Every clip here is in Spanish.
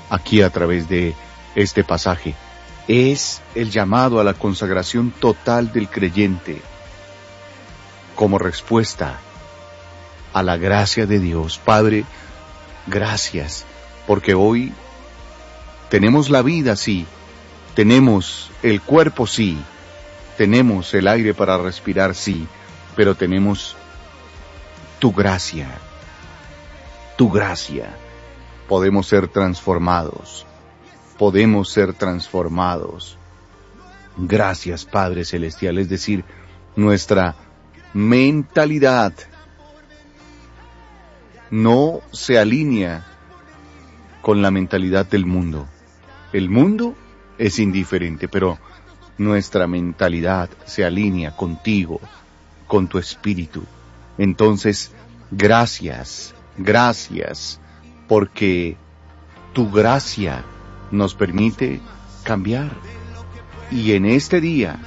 aquí a través de este pasaje. Es el llamado a la consagración total del creyente como respuesta a la gracia de Dios. Padre, gracias, porque hoy tenemos la vida, sí, tenemos el cuerpo, sí, tenemos el aire para respirar, sí, pero tenemos tu gracia, tu gracia. Podemos ser transformados, podemos ser transformados. Gracias, Padre Celestial, es decir, nuestra mentalidad no se alinea con la mentalidad del mundo. El mundo es indiferente, pero nuestra mentalidad se alinea contigo, con tu espíritu. Entonces, gracias, gracias, porque tu gracia nos permite cambiar. Y en este día,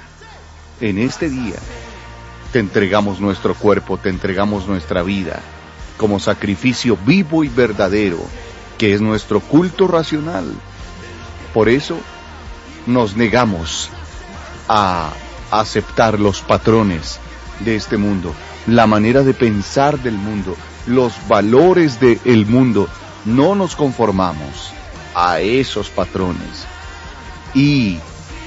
te entregamos nuestro cuerpo, te entregamos nuestra vida, como sacrificio vivo y verdadero, que es nuestro culto racional. Por eso nos negamos a aceptar los patrones de este mundo, la manera de pensar del mundo, los valores del mundo. No nos conformamos a esos patrones y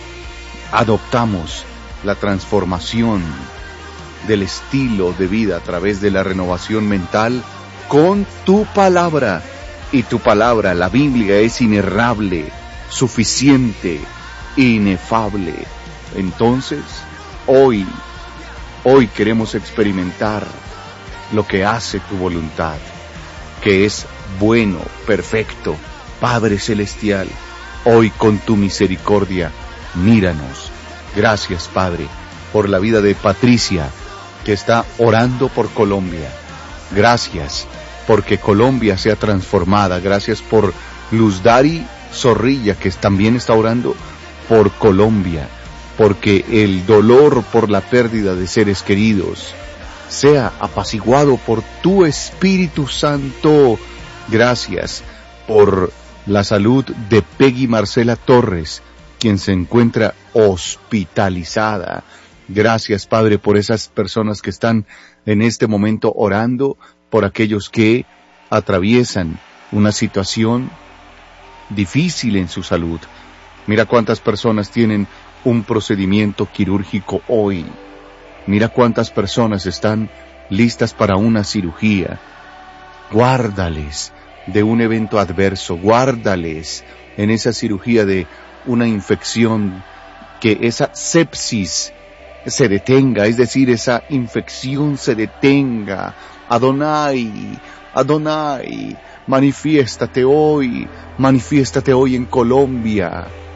adoptamos la transformación del estilo de vida a través de la renovación mental con tu palabra. Y tu palabra, la Biblia, es inerrable, suficiente, inefable. Entonces, hoy queremos experimentar lo que hace tu voluntad, que es bueno, perfecto. Padre Celestial, hoy con tu misericordia, míranos. Gracias, Padre, por la vida de Patricia, que está orando por Colombia. Gracias, porque Colombia sea transformada. Gracias por Luzdari Zorrilla, que también está orando por Colombia, porque el dolor por la pérdida de seres queridos sea apaciguado por tu Espíritu Santo. Gracias por la salud de Peggy Marcela Torres, quien se encuentra hospitalizada. Gracias, Padre, por esas personas que están en este momento orando por aquellos que atraviesan una situación difícil en su salud. Mira cuántas personas tienen un procedimiento quirúrgico hoy. Mira cuántas personas están listas para una cirugía. Guárdales de un evento adverso, guárdales en esa cirugía de una infección, que esa sepsis se detenga, es decir, esa infección se detenga. Adonai, Adonai, manifiéstate hoy en Colombia.